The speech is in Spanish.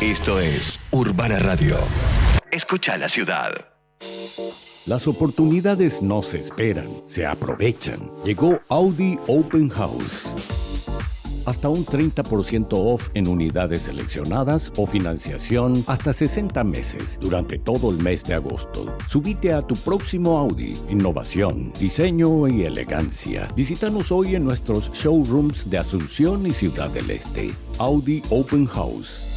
Esto es Urbana Radio. Escucha la ciudad. Las oportunidades no se esperan, se aprovechan. Llegó Audi Open House. Hasta un 30% off en unidades seleccionadas o financiación hasta 60 meses durante todo el mes de agosto. Subite a tu próximo Audi. Innovación, diseño y elegancia. Visítanos hoy en nuestros showrooms de Asunción y Ciudad del Este. Audi Open House.